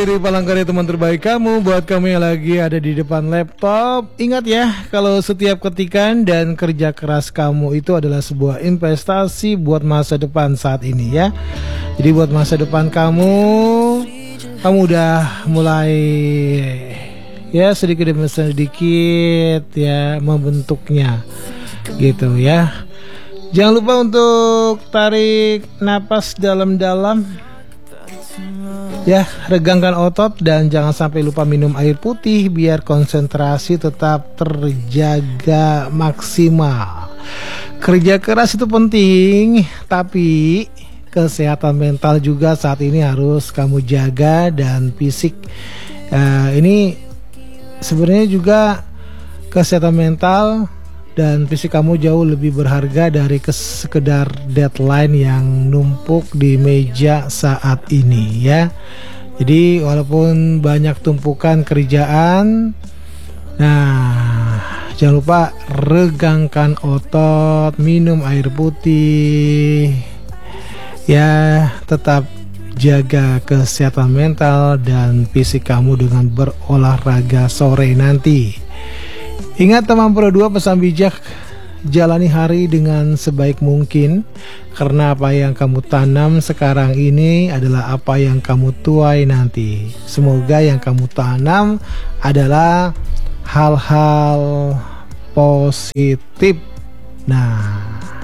mengakhiri Palangkarya teman terbaik kamu. Buat kamu yang lagi ada di depan laptop, ingat ya, kalau setiap ketikan dan kerja keras kamu itu adalah sebuah investasi buat masa depan saat ini ya. Jadi buat masa depan kamu udah mulai ya sedikit demi sedikit ya membentuknya gitu ya. Jangan lupa untuk tarik napas dalam-dalam ya, regangkan otot dan jangan sampai lupa minum air putih biar konsentrasi tetap terjaga maksimal. Kerja keras itu penting, tapi kesehatan mental juga saat ini harus kamu jaga, dan fisik ini sebenarnya juga kesehatan mental dan fisik kamu jauh lebih berharga dari sekedar deadline yang numpuk di meja saat ini ya. Jadi walaupun banyak tumpukan kerjaan, nah jangan lupa regangkan otot, minum air putih ya, tetap jaga kesehatan mental dan fisik kamu dengan berolahraga sore nanti. Ingat teman Pro 2, pesan bijak, jalani hari dengan sebaik mungkin, karena apa yang kamu tanam sekarang ini adalah apa yang kamu tuai nanti. Semoga yang kamu tanam adalah hal-hal positif. Nah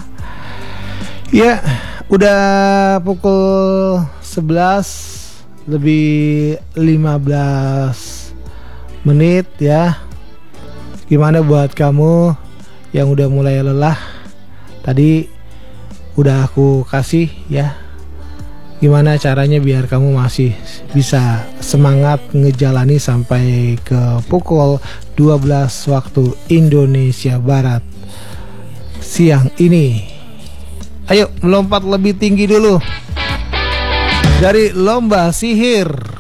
ya, udah pukul 11 lebih 15 menit ya. Gimana buat kamu yang udah mulai lelah? Tadi udah aku kasih ya, gimana caranya biar kamu masih bisa semangat ngejalani sampai ke pukul 12 waktu Indonesia Barat siang ini. Ayo melompat lebih tinggi dulu dari lomba sihir.